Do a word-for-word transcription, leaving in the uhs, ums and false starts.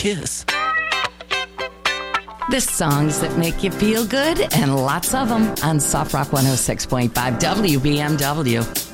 kiss. The songs that make you feel good, and lots of them on Soft Rock one oh six point five W B M W.